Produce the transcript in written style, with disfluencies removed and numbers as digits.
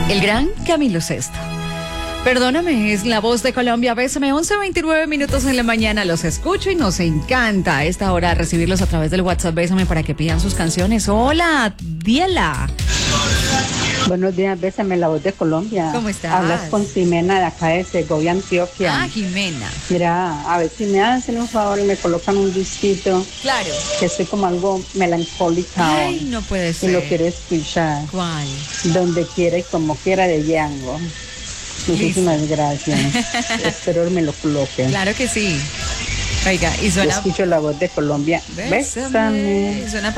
El gran Camilo Sesto. Perdóname, es la voz de Colombia. Bésame, 11:29 minutos en la mañana. Los escucho y nos encanta a esta hora recibirlos a través del WhatsApp. Bésame para que pidan sus canciones. Hola, Diela. Buenos días, Bésame, la voz de Colombia. ¿Cómo estás? Hablas con Ximena de acá de Segovia, Antioquia. Ah, Jimena. Mira, a ver si me hacen un favor y me colocan un disquito. Claro. Que estoy como algo melancólica Ay, hoy. no puede Y ser. lo quiero escuchar. ¿Cuál? Donde quiera y como quiera de Django. Muchísimas gracias. Espero me lo coloquen. Claro que sí. Oiga, y Yo suena... escucho la voz de Colombia. Bésame. Bésame. Suena